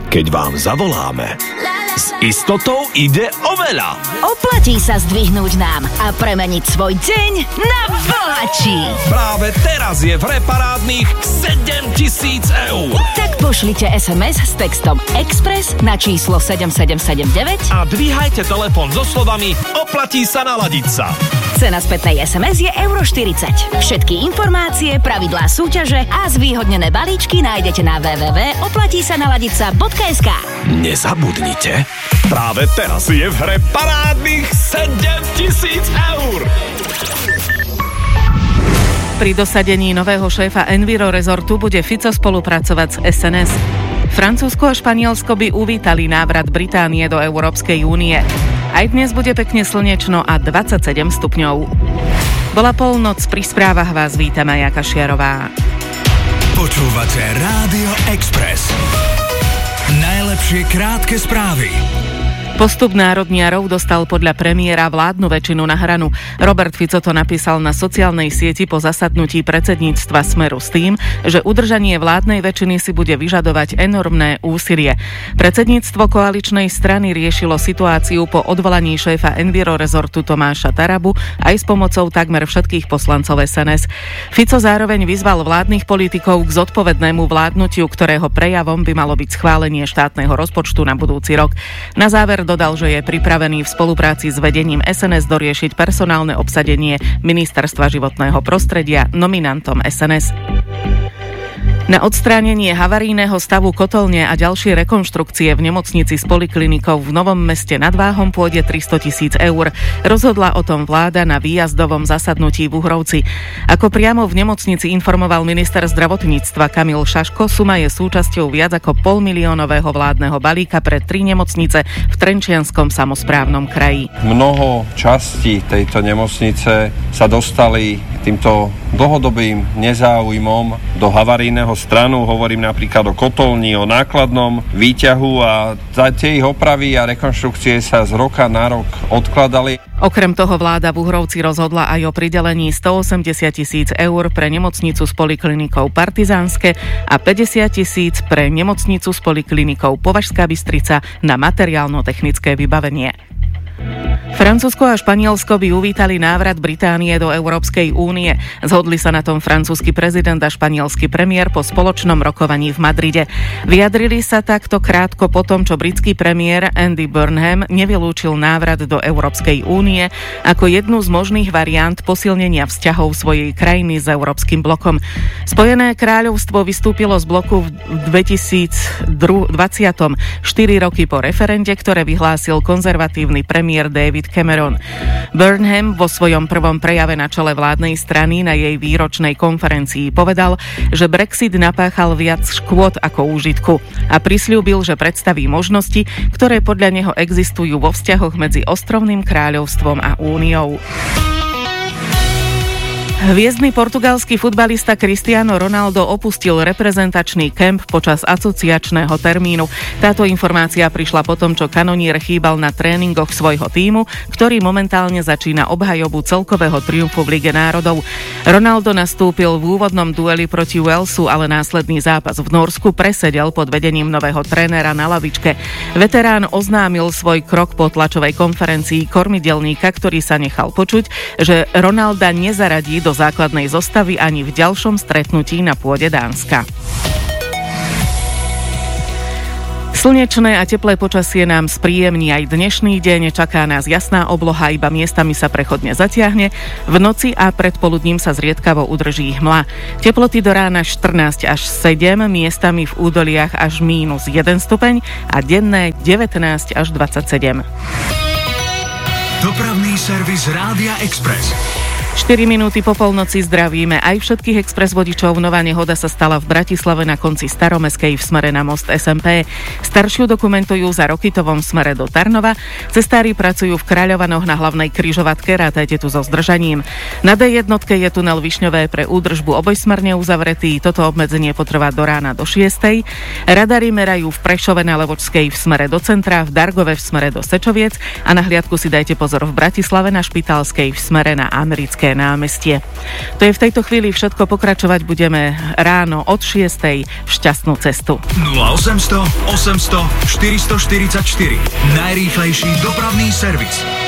keď vám zavoláme. S istotou ide o veľa. Oplatí sa zdvihnúť nám a premeniť svoj deň na bohatší. Práve teraz je v hre parádnych 7 000 eur. Tak pošlite SMS s textom Express na číslo 7779 a dvíhajte telefón so slovami oplatí sa naladiť sa. Cena spätnej SMS je €40. Všetky informácie, pravidlá súťaže a zvýhodnené balíčky nájdete na www.oplatísanaladica.sk. Nezabudnite, práve teraz je v hre parádnych 7 000 eur. Pri dosadení nového šéfa Enviro Resortu bude Fico spolupracovať s SNS. Francúzsko a Španielsko by uvítali návrat Británie do Európskej únie. Aj dnes bude pekne slnečno a 27 stupňov. Bola polnoc, pri správach vás víta Maja Kašiarová. Počúvate Rádio Express. Najlepšie krátke správy. Postup národniarov dostal podľa premiéra vládnu väčšinu na hranu. Robert Fico to napísal na sociálnej sieti po zasadnutí predsedníctva Smeru s tým, že udržanie vládnej väčšiny si bude vyžadovať enormné úsilie. Predsedníctvo koaličnej strany riešilo situáciu po odvolaní šéfa Enviro Resortu Tomáša Tarabu aj s pomocou takmer všetkých poslancov SNS. Fico zároveň vyzval vládnych politikov k zodpovednému vládnutiu, ktorého prejavom by malo byť schválenie štátneho rozpočtu na budúci rok. Na záver dodal, že je pripravený v spolupráci s vedením SNS doriešiť personálne obsadenie Ministerstva životného prostredia nominantom SNS. Na odstránenie havarijného stavu kotolne a ďalšie rekonštrukcie v nemocnici s poliklinikou v Novom Meste nad Váhom pôjde 300 000 eur. Rozhodla o tom vláda na výjazdovom zasadnutí v Uhrovci. Ako priamo v nemocnici informoval minister zdravotníctva Kamil Šaško, suma je súčasťou viac ako 500 000 vládneho balíka pre 3 nemocnice v Trenčianskom samosprávnom kraji. Mnoho častí tejto nemocnice sa dostali týmto dlhodobým nezáujmom do havarijného stranu, hovorím napríklad o kotolni, o nákladnom výťahu a tie ich opravy a rekonštrukcie sa z roka na rok odkladali. Okrem toho vláda v Uhrovci rozhodla aj o pridelení 180 000 eur pre nemocnicu s poliklinikou Partizánske a 50 000 pre nemocnicu s poliklinikou Považská Bystrica na materiálno-technické vybavenie. Francúzsko a Španielsko by uvítali návrat Británie do Európskej únie. Zhodli sa na tom francúzsky prezident a španielský premiér po spoločnom rokovaní v Madride. Vyjadrili sa takto krátko po tom, čo britský premiér Andy Burnham nevylúčil návrat do Európskej únie ako jednu z možných variant posilnenia vzťahov svojej krajiny s Európskym blokom. Spojené kráľovstvo vystúpilo z bloku v 2020, 4 roky po referende, ktoré vyhlásil konzervatívny premiér David Cameron. Burnham vo svojom prvom prejave na čele vládnej strany na jej výročnej konferencii povedal, že Brexit napáchal viac škôd ako úžitku a prisľúbil, že predstaví možnosti, ktoré podľa neho existujú vo vzťahoch medzi Ostrovným kráľovstvom a Úniou. Hviezdny portugalský futbalista Cristiano Ronaldo opustil reprezentačný kemp počas asociačného termínu. Táto informácia prišla po tom, čo kanonier chýbal na tréningoch svojho tímu, ktorý momentálne začína obhajobu celkového triumfu v Lige národov. Ronaldo nastúpil v úvodnom dueli proti Walesu, ale následný zápas v Norsku presedel pod vedením nového trénera na lavičke. Veterán oznámil svoj krok po tlačovej konferencii kormidelníka, ktorý sa nechal počuť, že Ronalda nezaradí do základnej zostavy ani v ďalšom stretnutí na pôde Dánska. Slnečné a teplé počasie nám spríjemní aj dnešný deň. Čaká nás jasná obloha, iba miestami sa prechodne zatiahne. V noci a predpoludním sa zriedkavo udrží hmla. Teploty do rána 14 až 7, miestami v údoliach až -1 stupeň a denné 19 až 27. Dopravný servis Rádia Express. 4 minúty po polnoci zdravíme aj všetkých Express vodičov. Nová nehoda sa stala v Bratislave na konci Staromestskej v smere na most SMP. Staršiu dokumentujú za Rokytovom smere do Tarnova. Cestári pracujú v Kráľovanoch na hlavnej križovatke, rátajte tu so zdržaním. Na D1 je tunel Višňové pre údržbu obojsmerne uzavretý. Toto obmedzenie potrvá do rána do 6. Radary merajú v Prešove na Levočskej v smere do centra, v Dargove v smere do Sečoviec a na hliadku si dajte pozor v Bratislave na Špitálskej v smere na Americké Košické námestie. To je v tejto chvíli všetko, pokračovať budeme ráno od 6:00. Šťastnú cestu. 0800 800 444. Najrýchlejší dopravný servis.